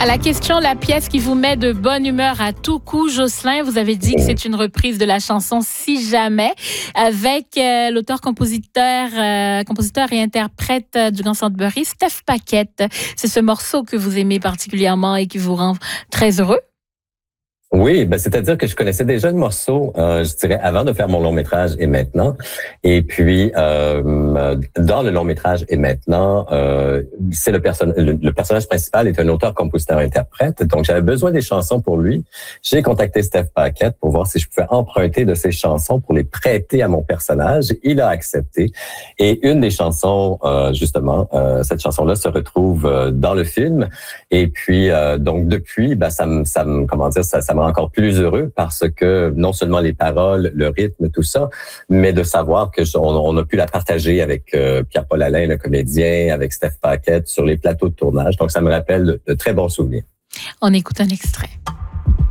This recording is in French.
À la question, la pièce qui vous met de bonne humeur à tout coup, Jocelyn, vous avez dit que c'est une reprise de la chanson Si jamais avec l'auteur-compositeur et interprète du Grand Sudbury, Steph Paquette. C'est ce morceau que vous aimez particulièrement et qui vous rend très heureux? Oui, c'est-à-dire que je connaissais déjà le morceau, je dirais, avant de faire mon long métrage et maintenant. Et puis, dans le long métrage et maintenant, c'est le personnage principal est un auteur, compositeur, interprète. Donc, j'avais besoin des chansons pour lui. J'ai contacté Steph Paquette pour voir si je pouvais emprunter de ses chansons pour les prêter à mon personnage. Il a accepté. Et une des chansons, justement, cette chanson-là se retrouve dans le film. Et puis, donc, depuis, ça me rend encore plus heureux parce que non seulement les paroles, le rythme, tout ça, mais de savoir que on a pu la partager avec Pierre-Paul Alain, le comédien, avec Steph Paquette sur les plateaux de tournage. Donc, ça me rappelle de très bons souvenirs. On écoute un extrait.